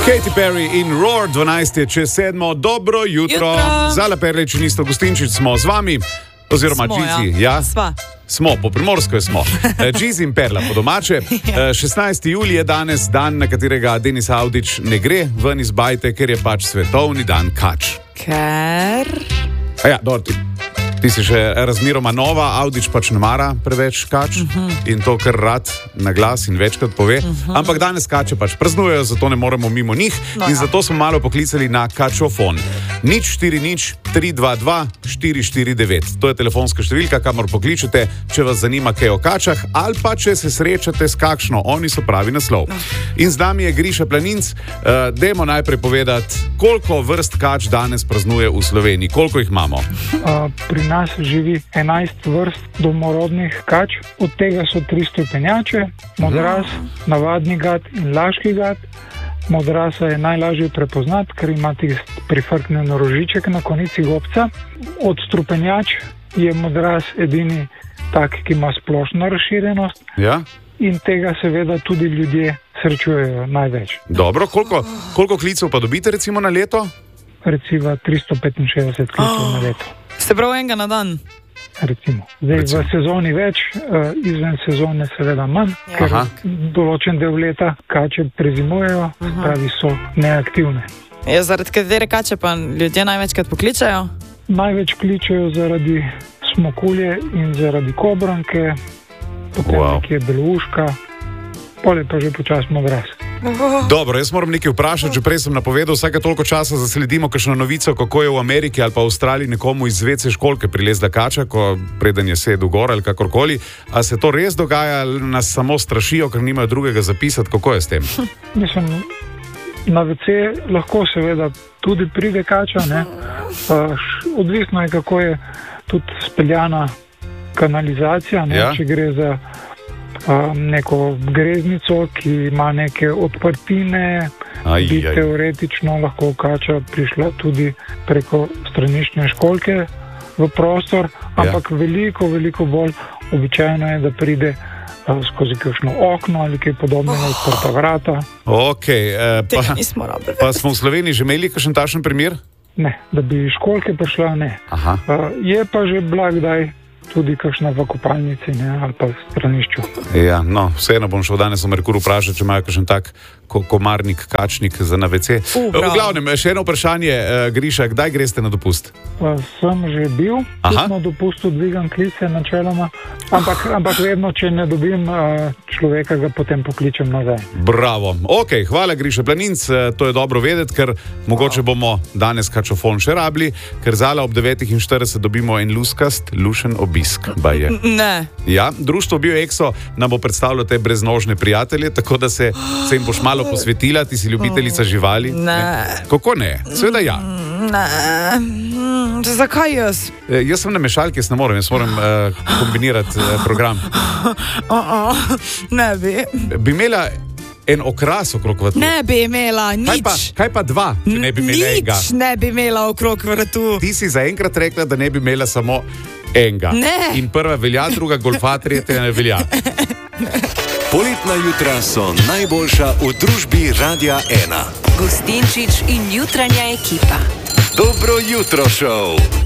Katy Perry in Roar, 12 je čez 7. Dobro jutro. Zala Perlič in Isto Gustinčič smo z vami. Oziroma Džizi, ja? Smo, po primorsko smo. Džizi in Perla po domače. 16. julij je danes dan, na katerega Denis Avdić ne gre ven iz bajte, ker je pač svetovni dan kač. Ker? Ja, dobro, ti si še razmeroma nova, Avdić pač ne mara preveč kač in to kar rad na glas in večkrat pove. Ampak danes kače pač praznujejo, zato ne moremo mimo njih in zato smo malo poklicali na kačofon. 040-322-449. To je telefonska številka, kamor pokličete, če vas zanima kaj o kačah ali pa če se srečate s kakšno. Oni so pravi naslov. In z nami je Griša Planinc. Dajmo najprej povedati, koliko vrst kač danes praznuje v Sloveniji. Koliko jih imamo? Pri nas živi 11 vrst domorodnih kač, od tega so 3 strupenjače, modras, navadni gad in laški gad. Modrasa je najlažje prepoznati, ker ima prifrknen rožiček na konici gobca. Od strupenjač je modras edini tak, ki ima splošno razširjenost. Ja? In tega seveda tudi ljudje srečujejo največ. Dobro, koliko klicev pa dobite recimo na leto? Recimo 365 klicev na leto. Ste prav enega na dan? Recimo. Zdaj v sezoni več, izven sezone seveda manj, ker določen del leta kače prezimujejo, pravi so neaktivne. Zaradi katere kače pa ljudje največkrat pokličajo? Največ kličajo zaradi smokulje in zaradi kobranke, potem nekje belouška, pole pa že počas modras. Dobro, jaz moram nekaj vprašati, že prej sem napovedal, vsake toliko časa zasledimo kakšno novico, kako je v Ameriki ali pa v Avstraliji nekomu iz WC školjke prilezla kača, preden je sedel gor ali kakorkoli. A se to res dogaja ali nas samo strašijo, ker nimajo drugega zapisati? Kako je s tem? Mislim, na WC lahko seveda tudi pride kača, ne? Odvisno je, kako je tudi speljana kanalizacija, ne? Ja. Če gre za neko greznico, ki ima neke odprtine, bi teoretično lahko kača prišla tudi preko straniščne školjke v prostor, ampak veliko bolj običajno je, da pride skozi kakšno okno ali kaj podobnega, odprta vrata. Tega nismo rabili. Pa smo v Sloveniji že imeli kakšen takšen primer? Ne, da bi školjke prišla, ne. Je pa že blagdaj tudi kakšna v kopalnici, ne, ali pa v stranišču. Ja, no, vseeno bom šel danes v Merkur vprašati, če imajo kakšen tak komarnik, kačnik za na WC. V glavnem, še eno vprašanje, Griša, kdaj greste na dopust? Sem že bil, na dopustu dvigam klice načeloma, ampak vedno, če ne dobim človeka, ga potem pokličem nazaj. Bravo. Ok, hvala Griša Planinc, to je dobro vedeti, ker mogoče bomo danes kačofon še rabili, ker zala ob 9:40 dobimo en lušen obisk. Ne. Ja, društvo BioExo nam bo predstavilo te breznožne prijatelje, tako da se jim boš malo posvetila, ti si ljubiteljica živali. Ne. Kako ne? Seveda ja. Ne. Zakaj jaz? Jaz sem na mešalki, jaz ne morem, kombinirati program. Ne bi. Bi imela en okras okrog vratu? Ne bi imela, nič. Kaj pa dva, če ne bi imela enega? Nič ne bi imela okrog vratu. Ti si zaenkrat rekla, da ne bi imela samo enega. Ne. In prva velja, druga golfa, tretja ne velja. Poletna jutra so najboljša v družbi Radia 1. Gustinčič in jutranja ekipa. Dobro jutro, šov.